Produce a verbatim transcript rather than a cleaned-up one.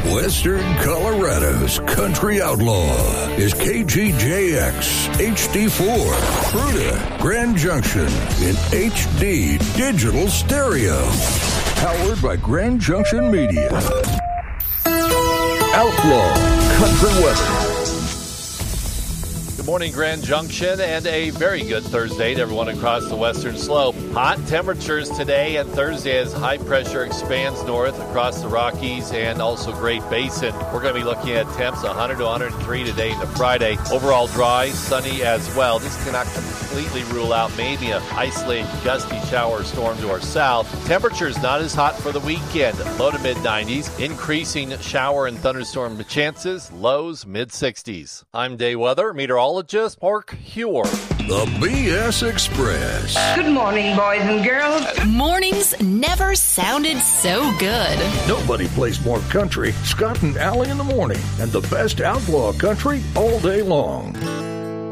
Western Colorado's country outlaw is K G J X H D four, Fruita, Grand Junction in H D digital stereo. Powered by Grand Junction Media. Outlaw Country Weather. Good morning, Grand Junction, and a very good Thursday to everyone across the western slope. Hot temperatures today and Thursday as high pressure expands north across the Rockies and also Great Basin. We're going to be looking at temps one hundred to one hundred three today into Friday. Overall dry, sunny as well. This cannot completely rule out maybe an isolated gusty shower or storm to our south. Temperatures not as hot for the weekend. Low to mid nineties. Increasing shower and thunderstorm chances. Lows mid sixties. I'm Day Weather Meteorologist Mark Huer. The B S Express. Good morning, boys and girls. Mornings never sounded so good. Nobody plays more country. Scott and Allie in the morning, and the best outlaw country all day long.